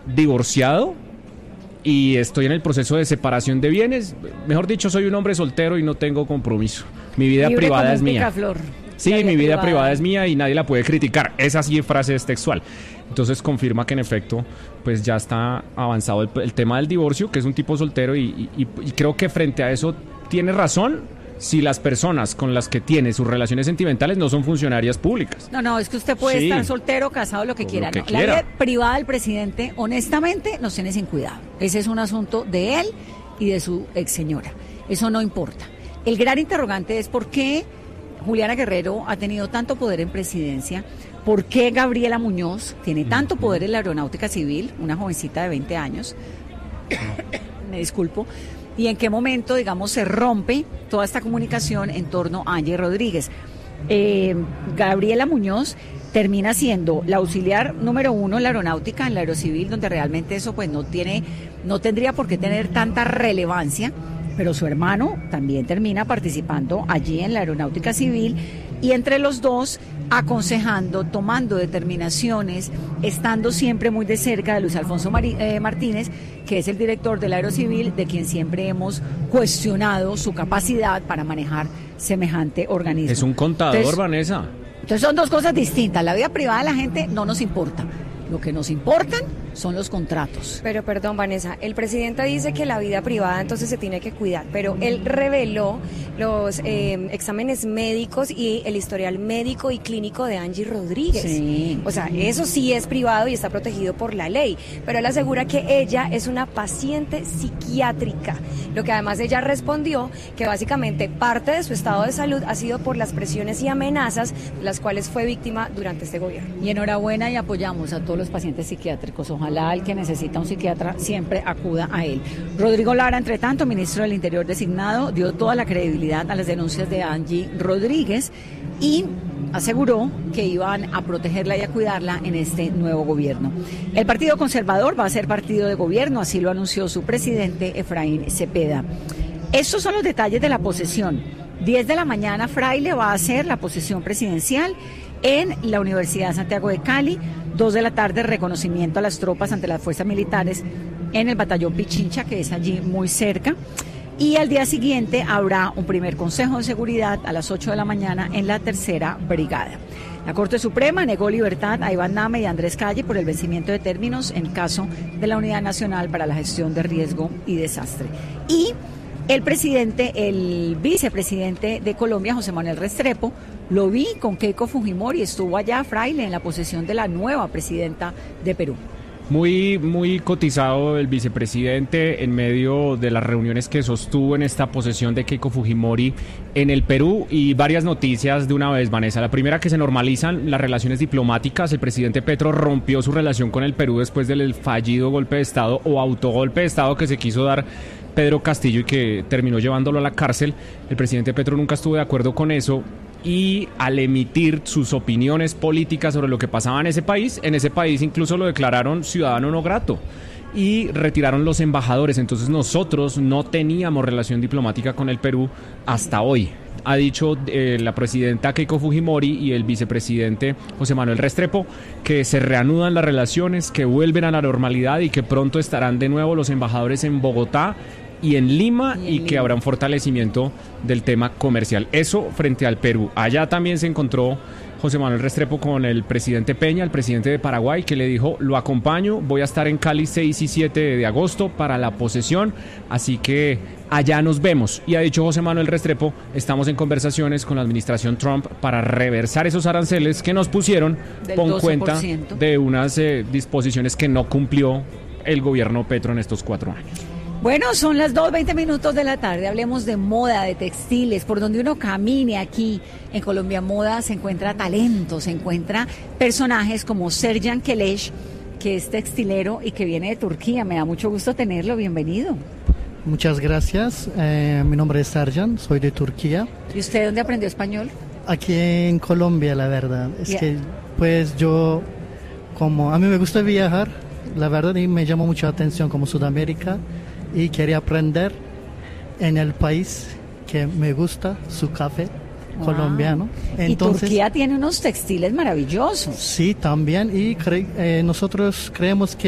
divorciado y estoy en el proceso de separación de bienes. Mejor dicho, soy un hombre soltero y no tengo compromiso. Mi vida Libre privada como es un mía. picaflor. Sí, mi vida privada es mía y nadie la puede criticar. Esa sí frase es textual. Entonces confirma que en efecto pues ya está avanzado el tema del divorcio, que es un tipo soltero y creo que frente a eso tiene razón si las personas con las que tiene sus relaciones sentimentales no son funcionarias públicas. No, es que usted puede estar soltero, casado, lo que quiera. La vida privada del presidente, honestamente, nos tiene sin cuidado. Ese es un asunto de él y de su ex señora. Eso no importa. El gran interrogante es por qué Juliana Guerrero ha tenido tanto poder en presidencia, por qué Gabriela Muñoz tiene tanto poder en la aeronáutica civil, una jovencita de 20 años, me disculpo, y en qué momento, digamos, se rompe toda esta comunicación en torno a Angie Rodríguez. Gabriela Muñoz termina siendo la auxiliar número 1 en la aeronáutica, en la aerocivil, donde realmente eso pues no tendría por qué tener tanta relevancia, pero su hermano también termina participando allí en la aeronáutica civil y entre los dos aconsejando, tomando determinaciones, estando siempre muy de cerca de Luis Alfonso Martínez, que es el director del Aerocivil, de quien siempre hemos cuestionado su capacidad para manejar semejante organismo. Es un contador, Vanessa. Entonces son dos cosas distintas. La vida privada de la gente no nos importa. Lo que nos importan son los contratos. Pero perdón, Vanessa, el presidente dice que la vida privada entonces se tiene que cuidar, pero él reveló los exámenes médicos y el historial médico y clínico de Angie Rodríguez. Sí. O sea, eso sí es privado y está protegido por la ley, pero él asegura que ella es una paciente psiquiátrica, lo que además ella respondió que básicamente parte de su estado de salud ha sido por las presiones y amenazas de las cuales fue víctima durante este gobierno. Y enhorabuena y apoyamos a todos los pacientes psiquiátricos. Ojalá el que necesita un psiquiatra siempre acuda a él. Rodrigo Lara, entre tanto, ministro del Interior designado, dio toda la credibilidad a las denuncias de Angie Rodríguez y aseguró que iban a protegerla y a cuidarla en este nuevo gobierno. El Partido Conservador va a ser partido de gobierno, así lo anunció su presidente Efraín Cepeda. Estos son los detalles de la posesión. 10 de la mañana, Fraile va a hacer la posesión presidencial en la Universidad de Santiago de Cali. 2 de la tarde, reconocimiento a las tropas ante las fuerzas militares en el batallón Pichincha, que es allí muy cerca. Y al día siguiente habrá un primer consejo de seguridad a las 8 de la mañana en la 3ª Brigada. La Corte Suprema negó libertad a Iván Name y a Andrés Calle por el vencimiento de términos en caso de la Unidad Nacional para la Gestión de Riesgo y Desastre. Y el vicepresidente de Colombia, José Manuel Restrepo, lo vi con Keiko Fujimori, estuvo allá, Fraile, en la posesión de la nueva presidenta de Perú. Muy cotizado el vicepresidente en medio de las reuniones que sostuvo en esta posesión de Keiko Fujimori en el Perú, y varias noticias de una vez, Vanessa. La primera, que se normalizan las relaciones diplomáticas. El presidente Petro rompió su relación con el Perú después del fallido golpe de Estado o autogolpe de Estado que se quiso dar Pedro Castillo y que terminó llevándolo a la cárcel. El presidente Petro nunca estuvo de acuerdo con eso, y al emitir sus opiniones políticas sobre lo que pasaba en ese país incluso lo declararon ciudadano no grato y retiraron los embajadores. Entonces nosotros no teníamos relación diplomática con el Perú hasta hoy. Ha dicho la presidenta Keiko Fujimori y el vicepresidente José Manuel Restrepo que se reanudan las relaciones, que vuelven a la normalidad y que pronto estarán de nuevo los embajadores en Bogotá y en Lima, y que habrá un fortalecimiento del tema comercial. Eso frente al Perú. Allá también se encontró José Manuel Restrepo con el presidente Peña, el presidente de Paraguay, que le dijo: lo acompaño, voy a estar en Cali 6 y 7 de agosto para la posesión, así que allá nos vemos. Y ha dicho José Manuel Restrepo: estamos en conversaciones con la administración Trump para reversar esos aranceles que nos pusieron con cuenta de unas disposiciones que no cumplió el gobierno Petro en estos 4 años. Bueno, son las 2:20 de la tarde. Hablemos de moda, de textiles. Por donde uno camine aquí en Colombia Moda se encuentra talento, se encuentra personajes como Serjan Keleş, que es textilero y que viene de Turquía. Me da mucho gusto tenerlo. Bienvenido. Muchas gracias. Mi nombre es Serjan, soy de Turquía. ¿Y usted dónde aprendió español? Aquí en Colombia, la verdad. Es que pues yo, como a mí me gusta viajar, la verdad, y me llamó mucha atención como Sudamérica, y quería aprender en el país que me gusta, su café colombiano. Entonces, y Turquía tiene unos textiles maravillosos. Sí, también, y nosotros creemos que